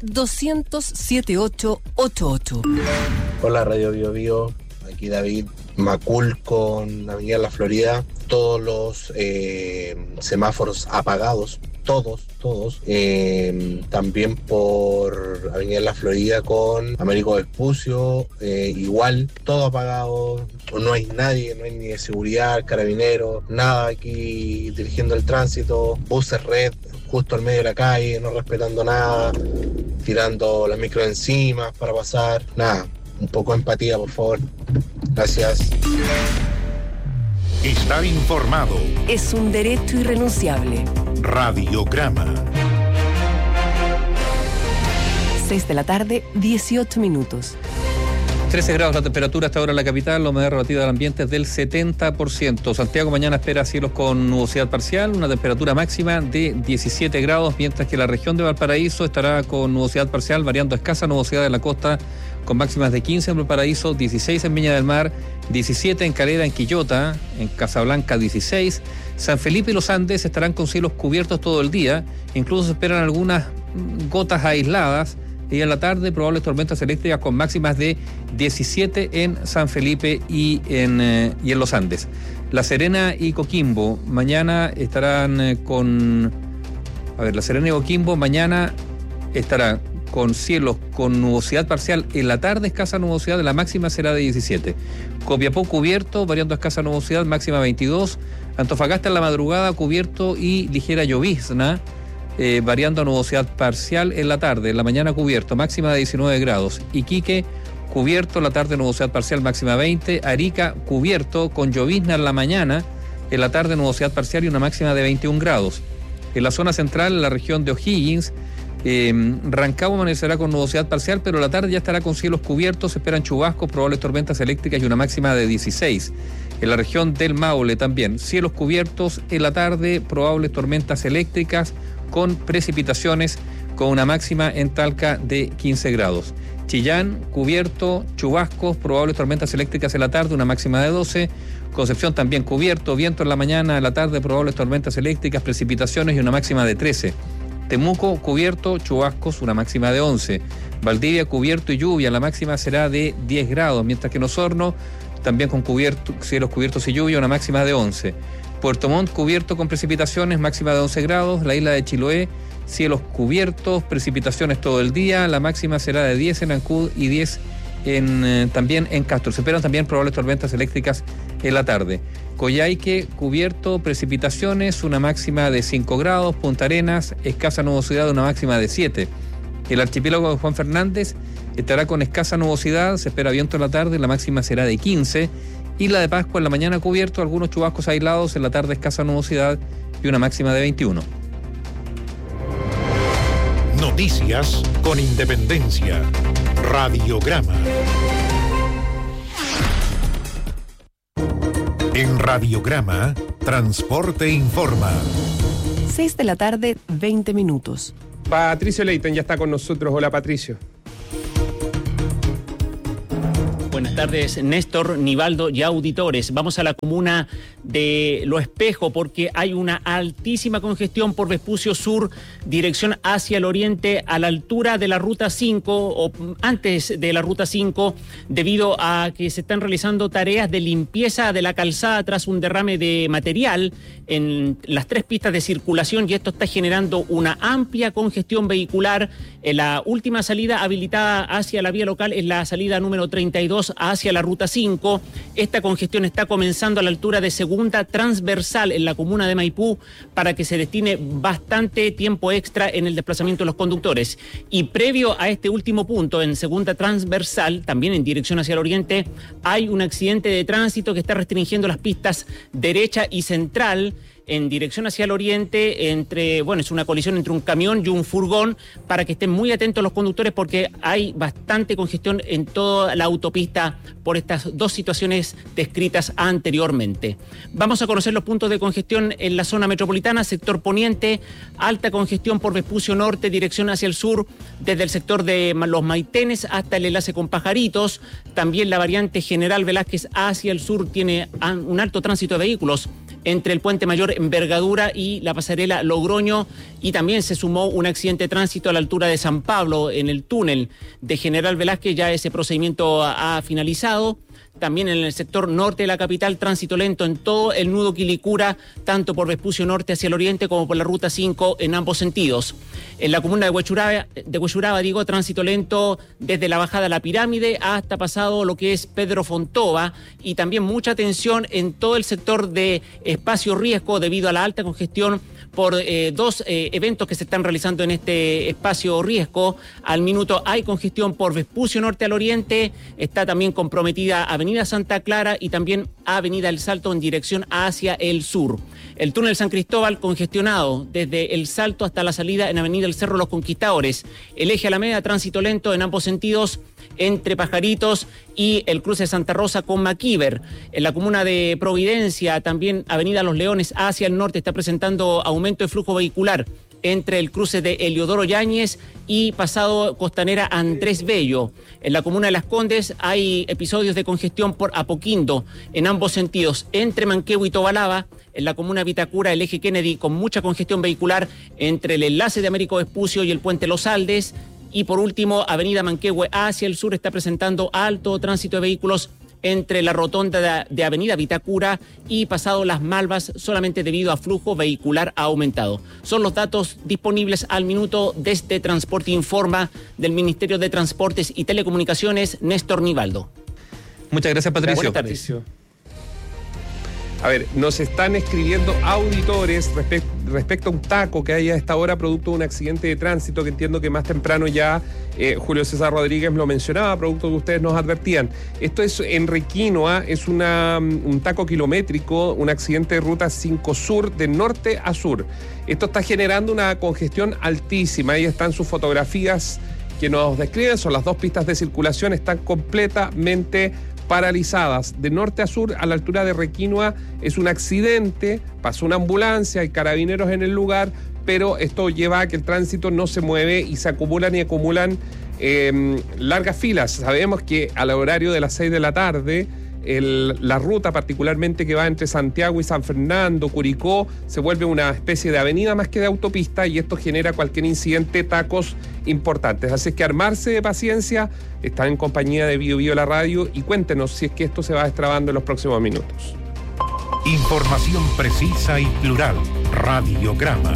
5699-200-7888. Hola Radio Bio Bio, aquí David. Macul con Avenida La Florida, todos los semáforos apagados, todos. También por Avenida La Florida con Américo Vespucio, igual, todo apagado, no hay nadie, no hay ni de seguridad, carabineros, nada aquí dirigiendo el tránsito, buses red justo al medio de la calle, no respetando nada, tirando la micro encima para pasar, nada, un poco de empatía, por favor. Gracias. Estar informado es un derecho irrenunciable. Radiograma. 6 de la tarde, 18 minutos. 13 grados la temperatura hasta ahora en la capital, la humedad relativa del ambiente es del 70%. Santiago mañana espera cielos con nubosidad parcial, una temperatura máxima de 17 grados, mientras que la región de Valparaíso estará con nubosidad parcial, variando escasa nubosidad en la costa, con máximas de 15 en Valparaíso, 16 en Viña del Mar, 17 en Calera, en Quillota, en Casablanca 16. San Felipe y Los Andes estarán con cielos cubiertos todo el día, incluso se esperan algunas gotas aisladas, y en la tarde probables tormentas eléctricas con máximas de 17 en San Felipe y en Los Andes. La Serena y Coquimbo mañana estarán con... La Serena y Coquimbo mañana estarán con cielos con nubosidad parcial en la tarde, escasa nubosidad, la máxima será de 17. Copiapó cubierto, variando escasa nubosidad, máxima 22. Antofagasta en la madrugada cubierto y ligera llovizna, variando a nubosidad parcial en la tarde, en la mañana cubierto, máxima de 19 grados. Iquique cubierto, en la tarde nubosidad parcial, máxima 20. Arica cubierto con llovizna en la mañana, en la tarde nubosidad parcial y una máxima de 21 grados. En la zona central, en la región de O'Higgins, Rancagua amanecerá con nubosidad parcial, pero la tarde ya estará con cielos cubiertos, se esperan chubascos, probables tormentas eléctricas y una máxima de 16. En la región del Maule también, cielos cubiertos en la tarde, probables tormentas eléctricas con precipitaciones, con una máxima en Talca de 15 grados. Chillán, cubierto, chubascos, probables tormentas eléctricas en la tarde, una máxima de 12. Concepción también cubierto, viento en la mañana, en la tarde, probables tormentas eléctricas, precipitaciones y una máxima de 13. Temuco, cubierto, chubascos, una máxima de 11. Valdivia, cubierto y lluvia, la máxima será de 10 grados, mientras que en Osorno, también con cielos cubiertos y lluvia, una máxima de 11. Puerto Montt, cubierto con precipitaciones, máxima de 11 grados. La isla de Chiloé, cielos cubiertos, precipitaciones todo el día, la máxima será de 10 en Ancud y 10 también en Castro. Se esperan también probables tormentas eléctricas en la tarde. Coyhaique, cubierto, precipitaciones, una máxima de 5 grados. Punta Arenas, escasa nubosidad, una máxima de 7. El archipiélago de Juan Fernández estará con escasa nubosidad, se espera viento en la tarde, la máxima será de 15. Isla de Pascua en la mañana cubierto, algunos chubascos aislados, en la tarde escasa nubosidad y una máxima de 21. Noticias con independencia. Radiograma. En Radiograma, Transporte Informa. 6 de la tarde, 20 minutos. Patricio Leiten ya está con nosotros. Hola, Patricio. Buenas tardes, Néstor, Nivaldo y auditores. Vamos a la comuna de Lo Espejo porque hay una altísima congestión por Vespucio Sur, dirección hacia el oriente, a la altura de la Ruta 5 o antes de la Ruta 5, debido a que se están realizando tareas de limpieza de la calzada tras un derrame de material en las 3 pistas de circulación, y esto está generando una amplia congestión vehicular. La última salida habilitada hacia la vía local es la salida número 32 hacia la Ruta 5. Esta congestión está comenzando a la altura de Segunda Transversal en la comuna de Maipú, para que se destine bastante tiempo extra en el desplazamiento de los conductores. Y previo a este último punto, en Segunda Transversal, también en dirección hacia el oriente, hay un accidente de tránsito que está restringiendo las pistas derecha y central en dirección hacia el oriente, es una colisión entre un camión y un furgón, para que estén muy atentos los conductores porque hay bastante congestión en toda la autopista por estas 2 situaciones descritas anteriormente. Vamos a conocer los puntos de congestión en la zona metropolitana. Sector poniente, alta congestión por Vespucio Norte, dirección hacia el sur, desde el sector de Los Maitenes hasta el enlace con Pajaritos. También la variante General Velázquez hacia el sur tiene un alto tránsito de vehículos entre el Puente Mayor Envergadura y la pasarela Logroño, y también se sumó un accidente de tránsito a la altura de San Pablo en el túnel de General Velázquez. Ya ese procedimiento ha finalizado. También en el sector norte de la capital, tránsito lento en todo el nudo Quilicura, tanto por Vespucio Norte hacia el oriente como por la Ruta 5 en ambos sentidos. En la comuna de Huechuraba, tránsito lento desde la bajada a la Pirámide hasta pasado lo que es Pedro Fontova, y también mucha tensión en todo el sector de Espacio Riesgo debido a la alta congestión por dos eventos que se están realizando en este Espacio Riesgo. Al minuto hay congestión por Vespucio Norte al oriente, está también comprometida Avenida Santa Clara y también Avenida El Salto en dirección hacia el sur. El túnel San Cristóbal congestionado desde El Salto hasta la salida en Avenida El Cerro Los Conquistadores. El eje Alameda, tránsito lento en ambos sentidos entre Pajaritos y el cruce de Santa Rosa con Maquíver. En la comuna de Providencia, también Avenida Los Leones hacia el norte está presentando aumento de flujo vehicular entre el cruce de Eliodoro Yáñez y pasado Costanera Andrés Bello. En la comuna de Las Condes hay episodios de congestión por Apoquindo en ambos sentidos, entre Manquehue y Tobalaba. En la comuna de Vitacura, el eje Kennedy con mucha congestión vehicular entre el enlace de Américo Vespucio y el puente Los Aldes. Y por último, Avenida Manquehue hacia el sur está presentando alto tránsito de vehículos entre la rotonda de Avenida Vitacura y pasado Las Malvas, solamente debido a flujo vehicular aumentado. Son los datos disponibles al minuto desde Transporte Informa del Ministerio de Transportes y Telecomunicaciones, Néstor Nivaldo. Muchas gracias, Patricio. Buenas tardes. A ver, nos están escribiendo auditores respecto a un taco que hay a esta hora producto de un accidente de tránsito, que entiendo que más temprano ya Julio César Rodríguez lo mencionaba, producto que ustedes nos advertían. Esto es en Requinoa, es un taco kilométrico, un accidente de ruta 5 Sur, de norte a sur. Esto está generando una congestión altísima. Ahí están sus fotografías que nos describen, son las dos pistas de circulación, están completamente paralizadas. De norte a sur, a la altura de Requinoa, es un accidente, pasó una ambulancia, hay carabineros en el lugar, pero esto lleva a que el tránsito no se mueve y se acumulan largas filas. Sabemos que al horario de las 6 de la tarde, la ruta particularmente que va entre Santiago y San Fernando, Curicó, se vuelve una especie de avenida más que de autopista, y esto genera cualquier incidente, tacos importantes. Así es que armarse de paciencia. Están en compañía de Bio Bio la radio, y cuéntenos si es que esto se va destrabando en los próximos minutos. Información precisa y plural. Radiograma.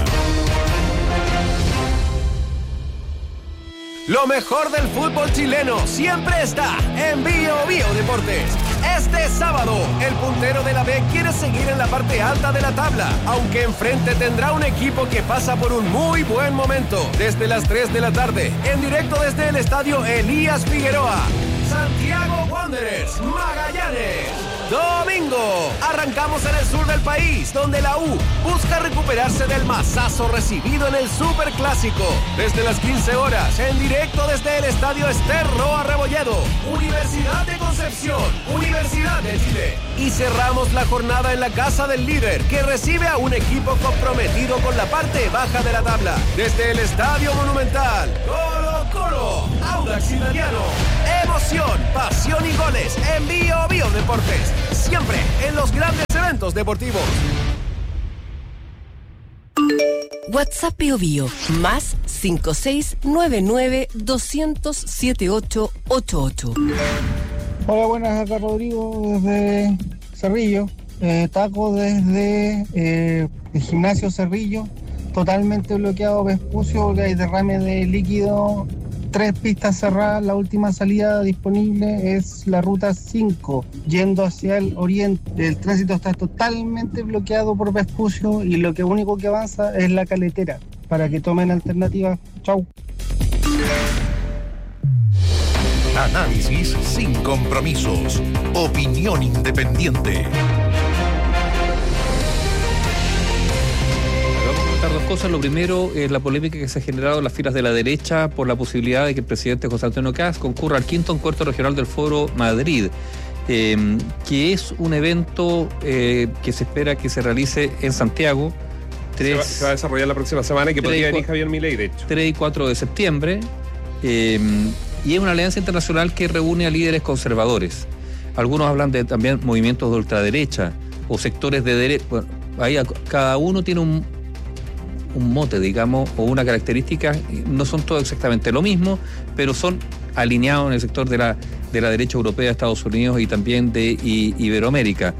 Lo mejor del fútbol chileno siempre está en Bio Bio Deportes. Este sábado, el puntero de la B quiere seguir en la parte alta de la tabla, aunque enfrente tendrá un equipo que pasa por un muy buen momento. Desde las 3 de la tarde, en directo desde el estadio Elías Figueroa, Santiago Wanderers, Magallanes. Domingo, arrancamos en el sur del país, donde la U busca recuperarse del mazazo recibido en el Superclásico. Desde las 15 horas, en directo desde el estadio Ester Roa Rebolledo, Universidad de Concepción, Universidad de Chile. Y cerramos la jornada en la casa del líder, que recibe a un equipo comprometido con la parte baja de la tabla. Desde el Estadio Monumental, Colo Colo, Audax Italiano. Emoción, pasión y goles en Bio Bio Deportes. Siempre en los grandes eventos deportivos. WhatsApp Bio Bio, más 5699-200-7888. Hola, buenas, acá Rodrigo desde Cerrillo. Taco desde el gimnasio Cerrillo, totalmente bloqueado Vespucio porque hay derrame de líquido. 3 pistas cerradas, la última salida disponible es la ruta 5, yendo hacia el oriente. El tránsito está totalmente bloqueado por Vespucio y lo único que avanza es la caletera, para que tomen alternativas. Chau. Análisis sin compromisos. Opinión independiente. Dos cosas. Lo primero es la polémica que se ha generado en las filas de la derecha por la posibilidad de que el presidente José Antonio Kast concurra al 5º encuentro regional del Foro Madrid, que es un evento que se espera que se realice en Santiago. Se va a desarrollar la próxima semana y que podría venir Javier Milei, de hecho. 3 y 4 de septiembre. Y es una alianza internacional que reúne a líderes conservadores. Algunos hablan de también movimientos de ultraderecha o sectores de derecha. Bueno, ahí cada uno tiene un mote, digamos, o una característica. No son todos exactamente lo mismo, pero son alineados en el sector de la de la derecha europea de Estados Unidos y también de Iberoamérica.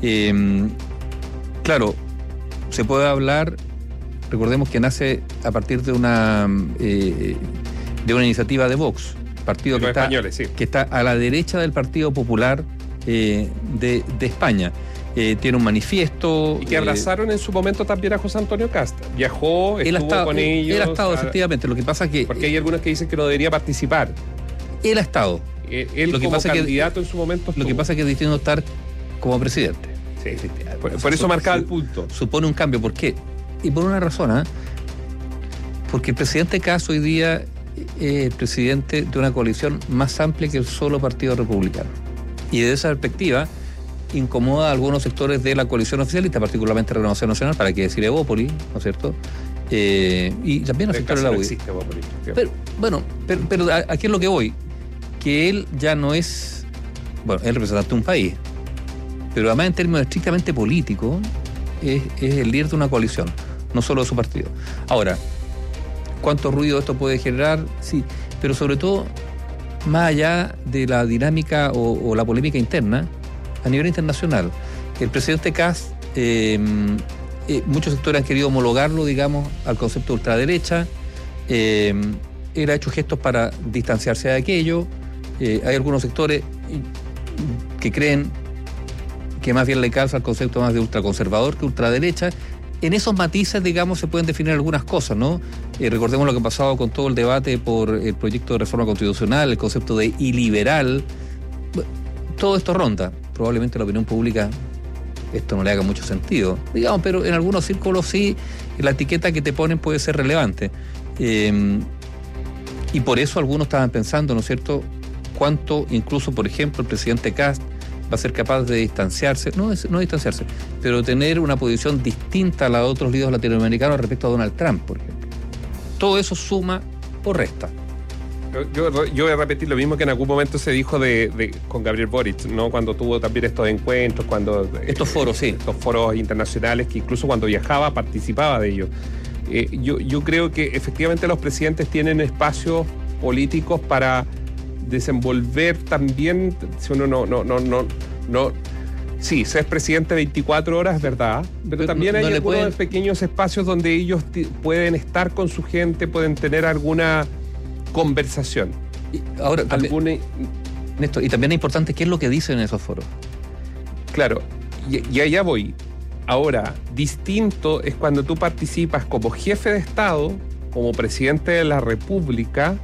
Claro, se puede hablar, recordemos que nace a partir de una iniciativa de Vox, partido que está a la derecha del Partido Popular de España. Tiene un manifiesto. Y que abrazaron en su momento también a José Antonio Cast. Viajó, estuvo con ellos. Él ha estado, efectivamente. Lo que pasa que... Porque hay algunos que dicen que no debería participar. Él ha estado. Él lo que como pasa candidato en su momento estuvo. Lo que pasa es que es distinto estar como presidente. Sí. Por eso marcaba el punto. Supone un cambio. ¿Por qué? Y por una razón, porque el presidente Cast hoy día es presidente de una coalición más amplia que el solo Partido Republicano. Y desde esa perspectiva incomoda a algunos sectores de la coalición oficialista, particularmente Renovación Nacional, para qué decir Evópoli, ¿no es cierto? Y también al sector de la UDI. No existe Evópoli. Pero aquí es lo que voy, que él ya no es, es representante de un país, pero además en términos estrictamente políticos es el líder de una coalición, no solo de su partido. Ahora, ¿cuánto ruido esto puede generar? Sí, pero sobre todo, más allá de la dinámica o la polémica interna, a nivel internacional, el presidente Kast, muchos sectores han querido homologarlo, digamos, al concepto de ultraderecha. Él ha hecho gestos para distanciarse de aquello. Hay algunos sectores que creen que más bien le calza al concepto más de ultraconservador que ultraderecha. En esos matices, digamos, se pueden definir algunas cosas, ¿no? Recordemos lo que ha pasado con todo el debate por el proyecto de reforma constitucional, el concepto de iliberal. Todo esto ronda. Probablemente la opinión pública esto no le haga mucho sentido, digamos, pero en algunos círculos sí, la etiqueta que te ponen puede ser relevante. Y por eso algunos estaban pensando, ¿no es cierto?, cuánto incluso, por ejemplo, el presidente Kast va a ser capaz de distanciarse, no distanciarse, pero tener una posición distinta a la de otros líderes latinoamericanos respecto a Donald Trump, por ejemplo. Todo eso suma o resta. Yo voy a repetir lo mismo que en algún momento se dijo con Gabriel Boric, ¿no? Cuando tuvo también estos encuentros, estos foros, sí. Estos foros internacionales, que incluso cuando viajaba participaba de ellos. Yo creo que efectivamente los presidentes tienen espacios políticos para desenvolver también, si uno sí, ser presidente 24 horas, es verdad, pero también hay algunos pequeños espacios donde ellos pueden estar con su gente, pueden tener alguna conversación. Ahora, Néstor, y también es importante qué es lo que dicen en esos foros. Claro, y allá voy. Ahora, distinto es cuando tú participas como jefe de Estado, como presidente de la República,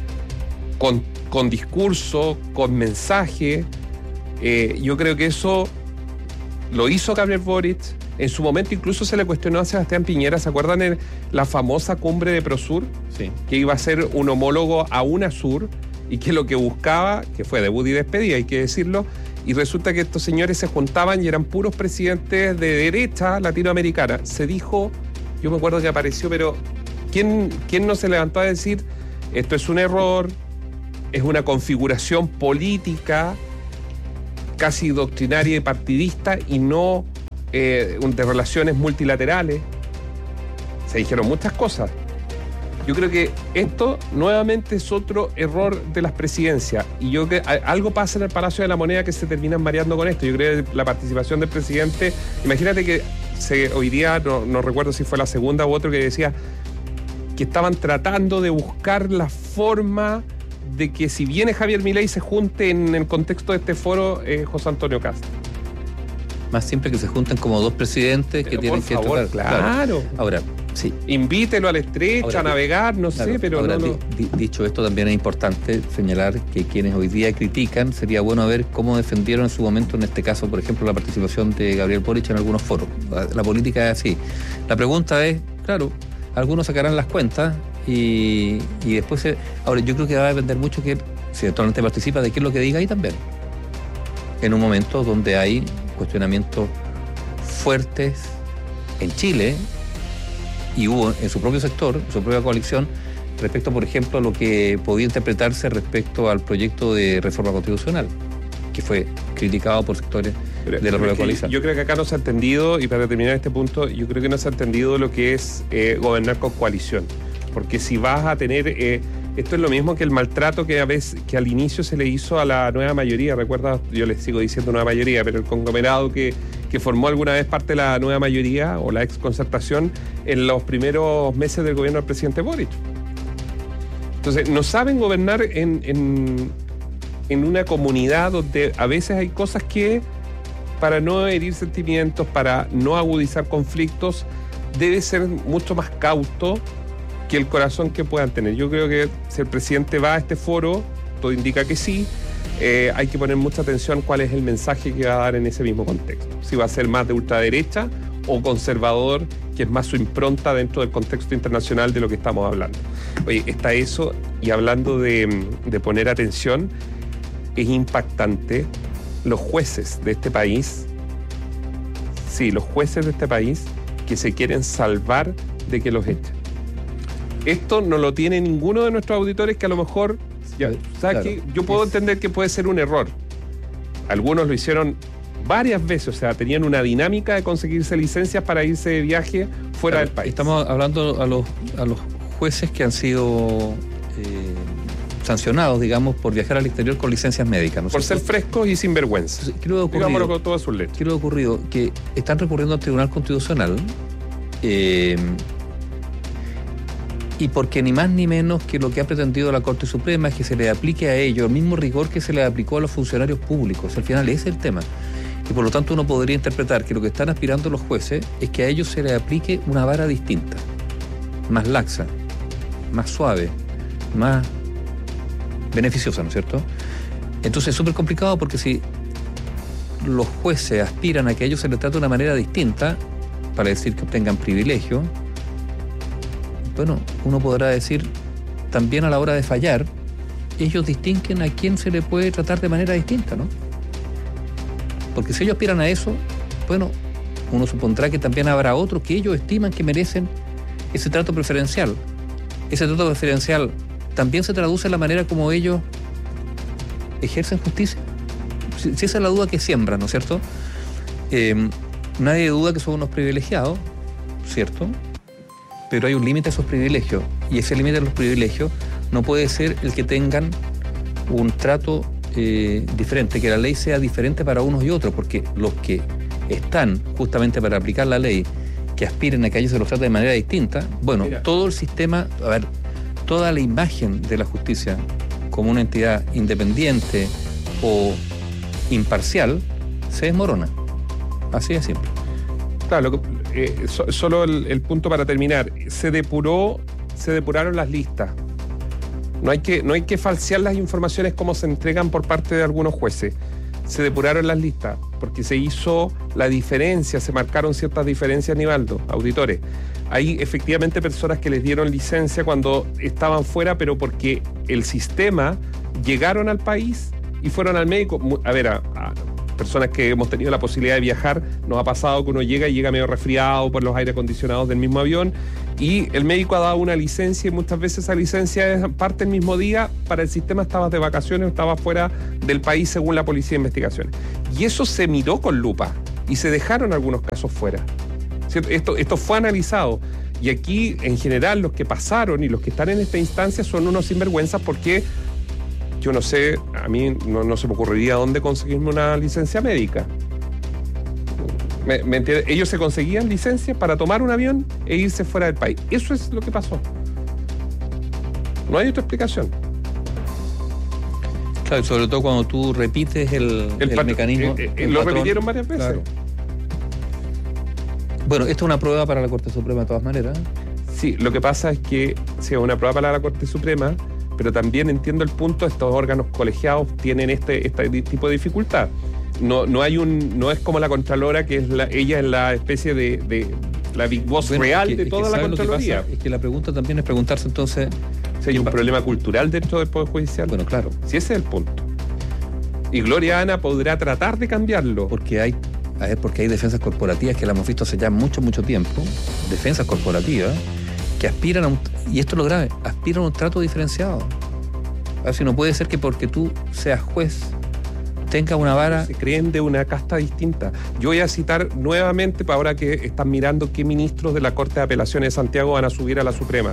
con discurso, con mensaje. Yo creo que eso lo hizo Gabriel Boric. En su momento incluso se le cuestionó a Sebastián Piñera, ¿se acuerdan de la famosa cumbre de Prosur? Sí. Que iba a ser un homólogo a UNASUR y que lo que buscaba, que fue debut y despedida, hay que decirlo, y resulta que estos señores se juntaban y eran puros presidentes de derecha latinoamericana. Se dijo, yo me acuerdo que apareció, pero ¿quién no se levantó a decir esto es un error, es una configuración política casi doctrinaria y partidista y no de relaciones multilaterales? Se dijeron muchas cosas. Yo creo que esto nuevamente es otro error de las presidencias, y yo creo que algo pasa en el Palacio de la Moneda que se terminan mareando con esto. Yo creo que la participación del presidente, imagínate que hoy día, no recuerdo si fue la segunda u otro, que decía que estaban tratando de buscar la forma de que si viene Javier Milei se junte en el contexto de este foro José Antonio Kast. Más siempre que se junten como dos presidentes. Pero que tienen que tratar. Claro. Ahora, sí. Invítelo al estrecho, ahora, a navegar, no sé, pero ahora, no. Dicho esto, también es importante señalar que quienes hoy día critican, sería bueno ver cómo defendieron en su momento, en este caso, por ejemplo, la participación de Gabriel Boric en algunos foros. La política es así. La pregunta es, claro, algunos sacarán las cuentas y después... Ahora, yo creo que va a depender mucho que, si actualmente participa, de qué es lo que diga ahí también. En un momento donde hay cuestionamientos fuertes en Chile, y hubo en su propio sector, su propia coalición, respecto, por ejemplo, a lo que podía interpretarse respecto al proyecto de reforma constitucional, que fue criticado por sectores de la propia coalición. Yo creo que acá no se ha entendido, y para terminar este punto, yo creo que no se ha entendido lo que es gobernar con coalición. Porque si vas a tener Esto es lo mismo que el maltrato que al inicio se le hizo a la nueva mayoría. ¿Recuerdas? Yo les sigo diciendo nueva mayoría, pero el conglomerado que formó alguna vez parte de la nueva mayoría o la exconcertación en los primeros meses del gobierno del presidente Boric. Entonces, no saben gobernar en una comunidad donde a veces hay cosas que, para no herir sentimientos, para no agudizar conflictos, debe ser mucho más cauto que el corazón que puedan tener. Yo creo que si el presidente va a este foro, todo indica que sí, hay que poner mucha atención cuál es el mensaje que va a dar en ese mismo contexto. Si va a ser más de ultraderecha o conservador, que es más su impronta dentro del contexto internacional de lo que estamos hablando. Oye, está eso, y hablando de poner atención, es impactante los jueces de este país, que se quieren salvar de que los echen. Esto no lo tiene ninguno de nuestros auditores, que a lo mejor, ¿sabes qué? Yo puedo entender que puede ser un error. Algunos lo hicieron varias veces, o sea, tenían una dinámica de conseguirse licencias para irse de viaje fuera del país. Estamos hablando a los jueces que han sido sancionados, digamos, por viajar al exterior con licencias médicas, ¿no? Por ser frescos y sinvergüenza. Digámoslo con todas sus letras. ¿Qué le ha ocurrido? Que están recurriendo al Tribunal Constitucional y porque ni más ni menos que lo que ha pretendido la Corte Suprema es que se le aplique a ellos el mismo rigor que se le aplicó a los funcionarios públicos. Al final ese es el tema. Y por lo tanto uno podría interpretar que lo que están aspirando los jueces es que a ellos se les aplique una vara distinta, más laxa, más suave, más beneficiosa, ¿no es cierto? Entonces es súper complicado, porque si los jueces aspiran a que a ellos se les trate de una manera distinta, para decir que obtengan privilegio, bueno, uno podrá decir también a la hora de fallar, ellos distinguen a quién se le puede tratar de manera distinta, ¿no? Porque si ellos aspiran a eso, bueno, uno supondrá que también habrá otros que ellos estiman que merecen ese trato preferencial. Ese trato preferencial también se traduce en la manera como ellos ejercen justicia. Si esa es la duda que siembran, ¿no es cierto? Nadie duda que son unos privilegiados, ¿cierto? Pero hay un límite a esos privilegios, y ese límite a los privilegios no puede ser el que tengan un trato diferente, que la ley sea diferente para unos y otros, porque los que están justamente para aplicar la ley, que aspiren a que a ellos se los trate de manera distinta, bueno, mira, todo el sistema, toda la imagen de la justicia como una entidad independiente o imparcial se desmorona. Así de simple. Claro, solo el punto para terminar. Se depuraron las listas. No hay que falsear las informaciones como se entregan por parte de algunos jueces. Se depuraron las listas porque se hizo la diferencia, se marcaron ciertas diferencias, Nivaldo, auditores. Hay efectivamente personas que les dieron licencia cuando estaban fuera, pero porque el sistema llegaron al país y fueron al médico. A personas que hemos tenido la posibilidad de viajar, nos ha pasado que uno llega medio resfriado por los aire acondicionados del mismo avión, y el médico ha dado una licencia, y muchas veces esa licencia parte el mismo día. Para el sistema estabas de vacaciones o estabas fuera del país, según la Policía de Investigaciones. Y eso se miró con lupa y se dejaron algunos casos fuera. ¿Cierto? Esto fue analizado. Y aquí, en general, los que pasaron y los que están en esta instancia son unos sinvergüenzas, porque yo no sé, a mí no se me ocurriría dónde conseguirme una licencia médica. ¿Me entiendes? Ellos se conseguían licencias para tomar un avión e irse fuera del país. Eso es lo que pasó. No hay otra explicación. Claro, sobre todo cuando tú repites el mecanismo. Lo repitieron varias veces. Claro. Bueno, esto es una prueba para la Corte Suprema de todas maneras. Sí, lo que pasa es que sí, es una prueba para la Corte Suprema, pero también entiendo el punto, estos órganos colegiados tienen este tipo de dificultad. No es como la Contralora, que ella es la especie de la Big Boss real de toda la Contraloría. Es que la pregunta también es preguntarse entonces si hay un problema cultural dentro del Poder Judicial. Bueno, claro. Si ese es el punto. Y Gloria Ana podrá tratar de cambiarlo. Porque hay defensas corporativas que la hemos visto hace ya mucho tiempo, defensas corporativas que aspiran y esto es lo grave, aspiran a un trato diferenciado. A ver, si no puede ser que porque tú seas juez tenga una vara. Se creen de una casta distinta. Yo voy a citar nuevamente, para ahora que están mirando qué ministros de la Corte de Apelaciones de Santiago van a subir a la Suprema.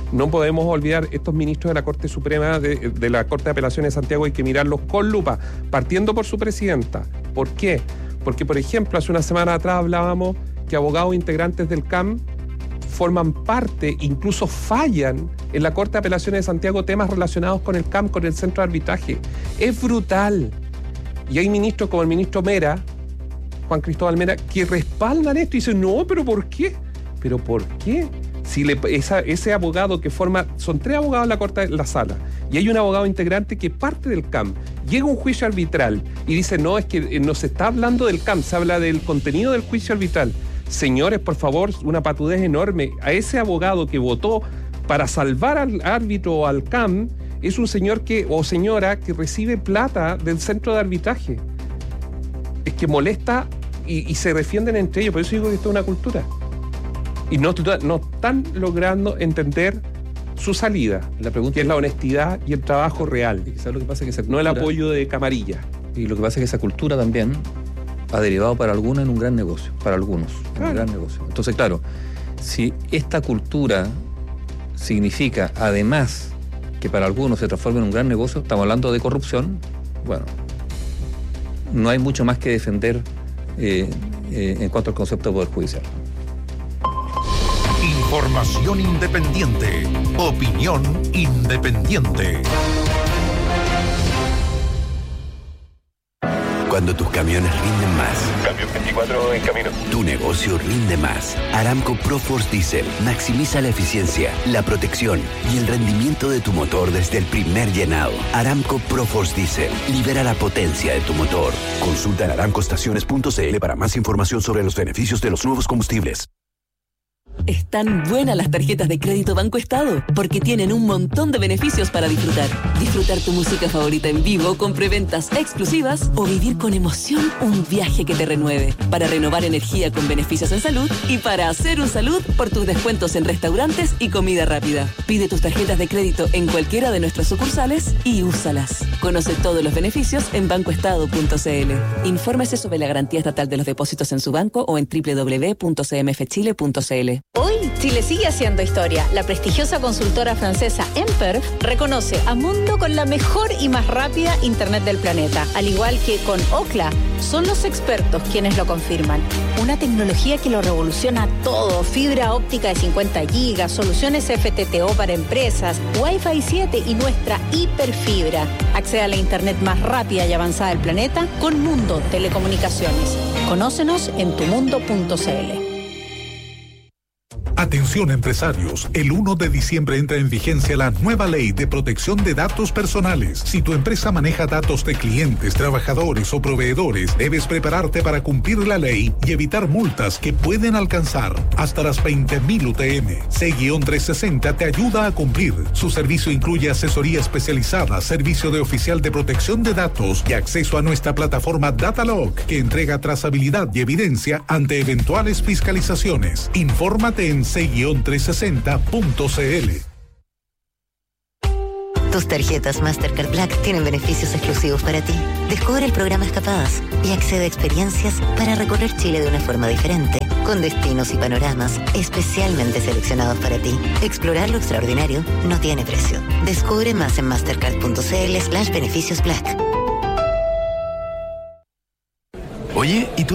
no podemos olvidar estos ministros de la Corte Suprema, de la Corte de Apelaciones de Santiago, hay que mirarlos con lupa, partiendo por su presidenta. ¿Por qué? Porque, por ejemplo, hace una semana atrás hablábamos que abogados integrantes del CAM forman parte, incluso fallan en la Corte de Apelaciones de Santiago temas relacionados con el CAM, con el centro de arbitraje. Es brutal. Y hay ministros como el ministro Mera, Juan Cristóbal Mera, que respaldan esto y dicen, no, ¿pero por qué? ¿Pero por qué? Si ese abogado que forma, son 3 abogados en la Corte, en la sala, y hay un abogado integrante que parte del CAM, llega a un juicio arbitral y dice, no, es que no se está hablando del CAM, se habla del contenido del juicio arbitral. Señores, por favor, una patudez enorme. A ese abogado que votó para salvar al árbitro o al CAM, es un señor o señora que recibe plata del centro de arbitraje. Es que molesta y se defienden entre ellos. Por eso digo que esto es una cultura. Y no están logrando entender su salida, que es la honestidad y el trabajo real. ¿Sabes lo que pasa? Que esa cultura, no el apoyo de camarilla. Y lo que pasa es que esa cultura también ha derivado para algunos en un gran negocio, para algunos, en un gran negocio. Entonces, claro, si esta cultura significa, además, que para algunos se transforma en un gran negocio, estamos hablando de corrupción, bueno, no hay mucho más que defender en cuanto al concepto de poder judicial. Información independiente. Opinión independiente. Cuando tus camiones rinden más. Cambio 24 en camino. Tu negocio rinde más. Aramco ProForce Diesel maximiza la eficiencia, la protección y el rendimiento de tu motor desde el primer llenado. Aramco ProForce Diesel libera la potencia de tu motor. Consulta en aramcoestaciones.cl para más información sobre los beneficios de los nuevos combustibles. Están buenas las tarjetas de crédito Banco Estado, porque tienen un montón de beneficios para disfrutar. Disfrutar tu música favorita en vivo con preventas exclusivas o vivir con emoción un viaje que te renueve. Para renovar energía con beneficios en salud y para hacer un salud por tus descuentos en restaurantes y comida rápida. Pide tus tarjetas de crédito en cualquiera de nuestras sucursales y úsalas. Conoce todos los beneficios en bancoestado.cl. Infórmese sobre la garantía estatal de los depósitos en su banco o en www.cmfchile.cl. Hoy, Chile sigue haciendo historia. La prestigiosa consultora francesa Emper reconoce a Mundo con la mejor y más rápida Internet del planeta. Al igual que con Ookla, son los expertos quienes lo confirman. Una tecnología que lo revoluciona todo. Fibra óptica de 50 gigas, soluciones FTTO para empresas, Wi-Fi 7 y nuestra hiperfibra. Accede a la Internet más rápida y avanzada del planeta con Mundo Telecomunicaciones. Conócenos en tumundo.cl. Atención empresarios, el 1 de diciembre entra en vigencia la nueva ley de protección de datos personales. Si tu empresa maneja datos de clientes, trabajadores o proveedores, debes prepararte para cumplir la ley y evitar multas que pueden alcanzar hasta las 20.000 UTM. C-360 te ayuda a cumplir. Su servicio incluye asesoría especializada, servicio de oficial de protección de datos y acceso a nuestra plataforma Datalog, que entrega trazabilidad y evidencia ante eventuales fiscalizaciones. Infórmate en c-360.cl. Tus tarjetas Mastercard Black tienen beneficios exclusivos para ti. Descubre el programa Escapadas y accede a experiencias para recorrer Chile de una forma diferente, con destinos y panoramas especialmente seleccionados para ti. Explorar lo extraordinario no tiene precio. Descubre más en mastercard.cl/beneficios Black. Oye, ¿y tú